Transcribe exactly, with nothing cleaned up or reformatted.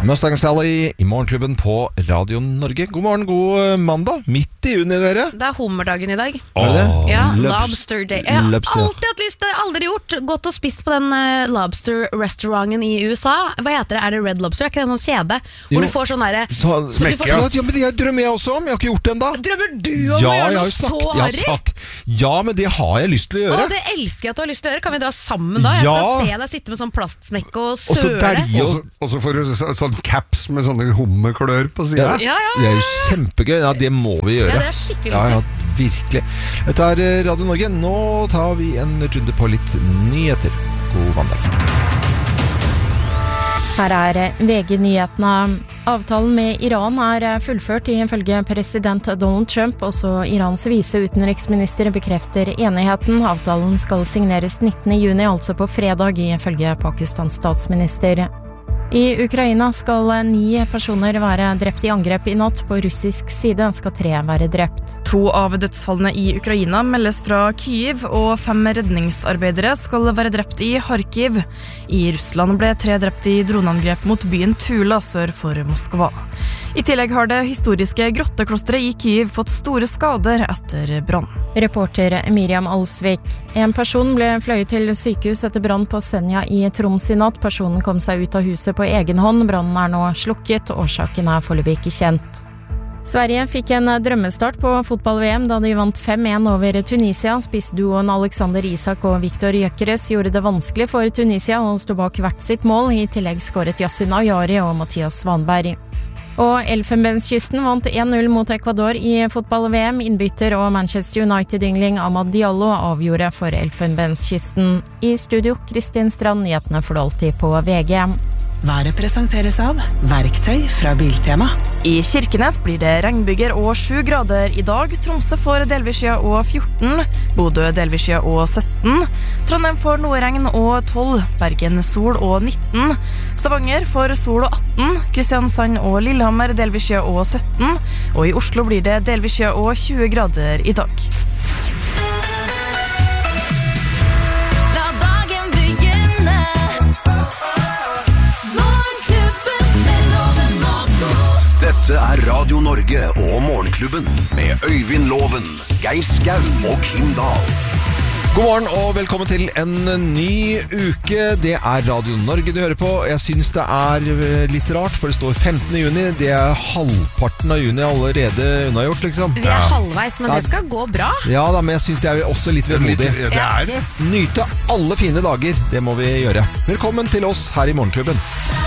Mustang Sally i Morgenklubben på Radio Norge. God morgen, god mandag. Midt i juni, dere. Det er hummerdagen i dag. Er det det? Ja, Lobs- lobster day. Jeg har lobster. alltid hatt lyst, det har jeg aldri gjort. Gått og spist på den uh, lobster-restauranten i U S A. Hva heter det? Er det Red Lobster? Er ikke det en sånn kjede? Hvor Jo. du får sånn derre Så, Smekker, ja. Ja, men det drømmer jeg også om. Jeg har ikke gjort det enda. Drømmer du om Ja, å gjøre jeg har noe jo så snakket, jeg har harry? sagt. Ja, men det har jeg lyst til å Å, gjøre. det elsker jeg at du har lyst til å gjøre. Kan vi dra sammen da? Jeg Ja. skal se deg sitte med sånn plastsmekke og Og så søle. dælje Og så- Og så får du så- sånn caps med sånne hummerklør på Ja, siden. Ja, ja, det er jo kjempegøy. Ja, det må vi gjøre. Ja, det er skikkelig Ja, lyst ja, til. virkelig. Dette er eh, Radio Norge. Nå tar vi en runde på litt nyheter. God mandag. Her er V G-nyhetene. Avtalen med Iran er fullført ifølge president Donald Trump. Også Irans viseutenriksminister bekrefter enigheten. Avtalen skal signeres nittende juni, altså på fredag, ifølge Pakistans statsminister. I Ukraina skal ni personer være drept i angrep i natt. På russisk side skal tre være drept. To av dødsfallene i Ukraina meldes fra Kyiv, og fem redningsarbeidere skal være drept i Kharkiv. I Russland ble tre drept i droneangrep mot byen Tula sør for Moskva. I tillegg har det historiske grotteklosteret i Kyiv fått store skader etter brann. Reporter Miriam Alsvik. En person ble fløyet til sykehus etter brann på Senja i Troms i natt. Personen kom seg ut av huset på egen hånd. Brannen er nå slukket. Årsaken er foreløpig ikke kjent. Sverige fikk en drømmestart på fotball-V M da de vant fem en over Tunisia. Spissduoen Alexander Isak og Viktor Gyökeres gjorde det vanskelig for Tunisia å stå bak hvert sitt mål. I tillegg skåret Yasin Ayari og Mathias Svanberg. Og Elfenbenskysten vant en null mot Ecuador i fotball-V M. Innbytter og Manchester United-yngling Amad Diallo avgjorde for Elfenbenskysten. I studio, Kristin Strand, nyhetene får du alltid på V G. Været presenteres av Verktøy fra Biltema. I Kirkenes blir det regnbyger og sju grader i dag. Tromsø får delvis skya og fjorten. Bodø delvis skya og sytten. Trondheim får noe regn og tolv. Bergen sol og nitten. Stavanger får sol og atten. Kristiansand og Lillehammer delvis skya og sytten. Og i Oslo blir det delvis skya og tjue grader i dag. Dette er Radio Norge og Morgenklubben med Øyvind Loven, Geir Skau og Kim Dahl. God morgen og velkommen til en ny uke. Det er Radio Norge du hører på. Jeg synes det er litt rart, for det står femtende juni. Det er halvparten av juni allerede unnagjort, liksom. Vi er halvveis, men det skal gå bra. Ja da, men jeg synes det er også litt vemodig. Ja, det er det. Nyte alle fine dager, det må vi gjøre. Velkommen til oss her i Morgenklubben.